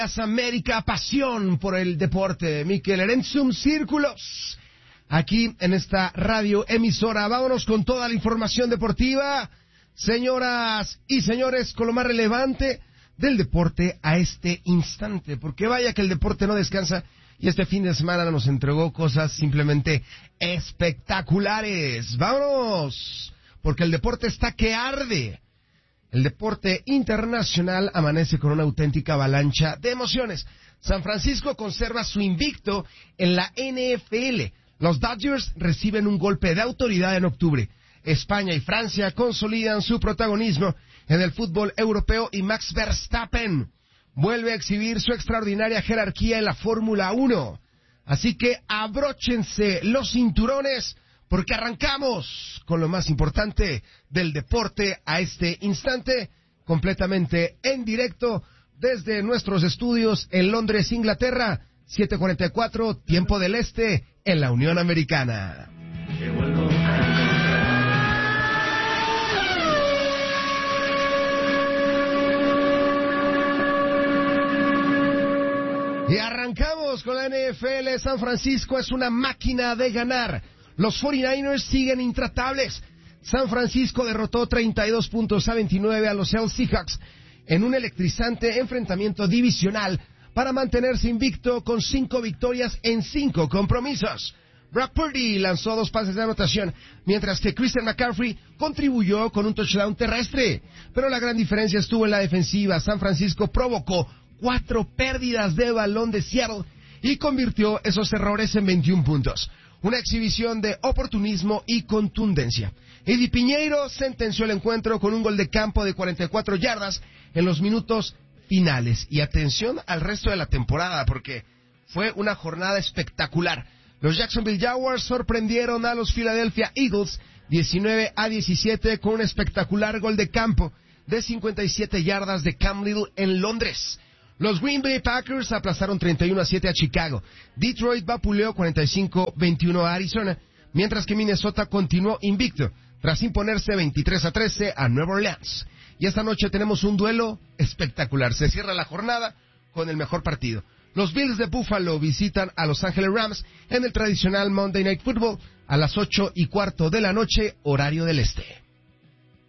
América, pasión por el deporte. Mikel Erenzum, Círculos. Aquí en esta radio emisora. Vámonos con toda la información deportiva. Señoras y señores, con lo más relevante del deporte a este instante. Porque vaya que el deporte no descansa. Y este fin de semana nos entregó cosas simplemente espectaculares. ¡Vámonos! Porque el deporte está que arde. El deporte internacional amanece con una auténtica avalancha de emociones. San Francisco conserva su invicto en la NFL. Los Dodgers reciben un golpe de autoridad en octubre. España y Francia consolidan su protagonismo en el fútbol europeo y Max Verstappen vuelve a exhibir su extraordinaria jerarquía en la Fórmula 1. Así que abróchense los cinturones porque arrancamos con lo más importante del deporte a este instante, completamente en directo desde nuestros estudios en Londres, Inglaterra, 7:44, tiempo del este, en la Unión Americana. Y arrancamos con la NFL. San Francisco es una máquina de ganar. Los 49ers siguen intratables. San Francisco derrotó 32-29 a los Seattle Seahawks en un electrizante enfrentamiento divisional para mantenerse invicto con 5 victorias en 5 compromisos. Brock Purdy lanzó 2 pases de anotación, mientras que Christian McCaffrey contribuyó con un touchdown terrestre. Pero la gran diferencia estuvo en la defensiva. San Francisco provocó 4 pérdidas de balón de Seattle y convirtió esos errores en 21 puntos. Una exhibición de oportunismo y contundencia. Eddie Piñeiro sentenció el encuentro con un gol de campo de 44 yardas en los minutos finales. Y atención al resto de la temporada, porque fue una jornada espectacular. Los Jacksonville Jaguars sorprendieron a los Philadelphia Eagles 19-17 con un espectacular gol de campo de 57 yardas de Cam Little en Londres. Los Green Bay Packers aplazaron 31-7 a Chicago. Detroit vapuleó 45-21 a Arizona, mientras que Minnesota continuó invicto tras imponerse 23-13 a Nueva Orleans. Y esta noche tenemos un duelo espectacular. Se cierra la jornada con el mejor partido. Los Bills de Buffalo visitan a Los Ángeles Rams en el tradicional Monday Night Football a las 8:15 de la noche, horario del este.